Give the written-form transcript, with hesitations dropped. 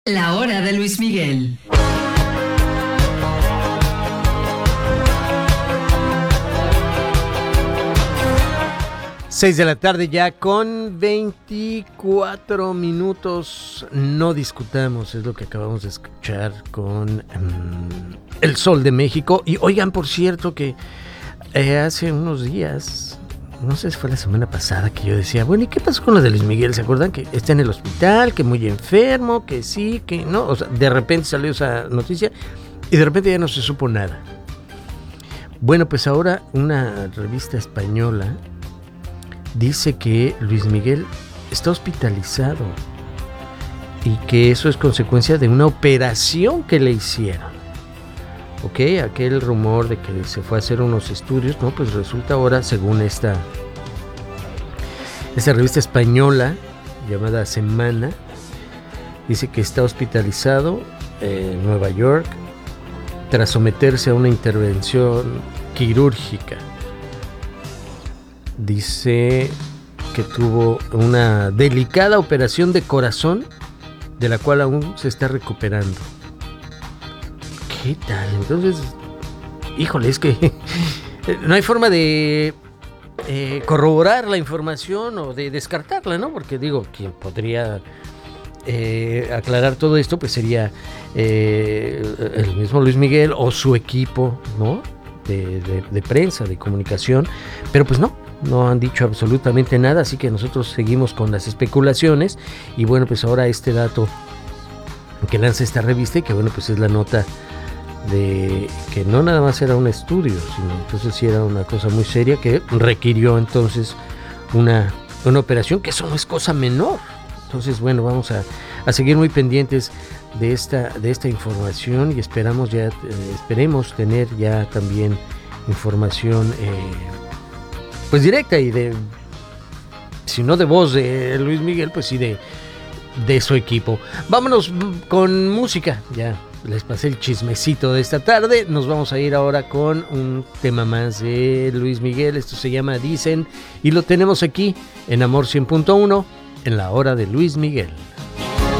La hora de Luis Miguel. Seis de la tarde ya con 24 minutos. No discutamos, es lo que acabamos de escuchar con El Sol de México. Y oigan, por cierto, que hace unos días, no sé si fue la semana pasada, que yo decía, bueno, ¿y qué pasó con lo de Luis Miguel? ¿Se acuerdan que está en el hospital, que muy enfermo, que sí, que no? O sea, de repente salió esa noticia y de repente ya no se supo nada. Bueno, pues ahora una revista española dice que Luis Miguel está hospitalizado y que eso es consecuencia de una operación que le hicieron. Ok, aquel rumor de que se fue a hacer unos estudios, no, pues resulta ahora, según esta revista española llamada Semana, dice que está hospitalizado en Nueva York tras someterse a una intervención quirúrgica. Dice que tuvo una delicada operación de corazón de la cual aún se está recuperando. ¿Qué tal? Entonces, híjole, es que no hay forma de corroborar la información o de descartarla, ¿no? Porque digo, quien podría aclarar todo esto, pues sería el mismo Luis Miguel o su equipo, ¿no? De prensa, de comunicación, pero pues no han dicho absolutamente nada, así que nosotros seguimos con las especulaciones. Y bueno, pues ahora este dato que lanza esta revista, y que bueno, pues es la nota de que no nada más era un estudio, sino entonces sí era una cosa muy seria que requirió entonces una operación, que eso no es cosa menor. Entonces, bueno, vamos a seguir muy pendientes de esta información y esperemos tener ya también información pues directa y de, si no de voz de Luis Miguel, pues sí de su equipo. Vámonos con música, ya les pasé el chismecito de esta tarde. Nos vamos a ir ahora con un tema más de Luis Miguel. Esto se llama Dicen y lo tenemos aquí en Amor 100.1 en la hora de Luis Miguel.